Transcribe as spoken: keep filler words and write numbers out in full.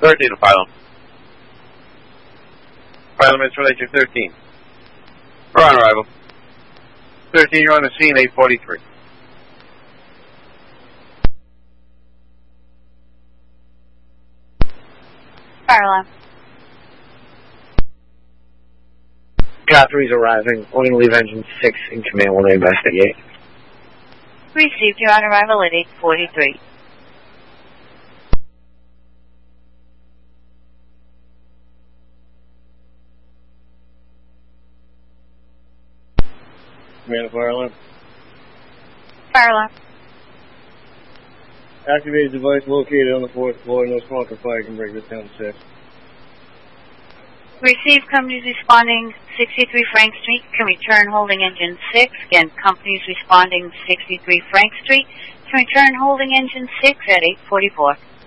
thirteen to Phylum. Phylum is relation thirteen. We're on arrival. thirteen, you're on the scene, eight forty-three. Fire alarm. Guthrie's arriving. We're going to leave engine six in command while they investigate. Received. You're on arrival at eight forty-three. Command fire alarm. Fire alarm. Activated device located on the fourth floor. No smoke or fire can break this down to six. Received. Companies responding sixty-three Frank Street can return holding engine six. Again, companies responding sixty-three Frank Street can return holding engine six at eight forty-four.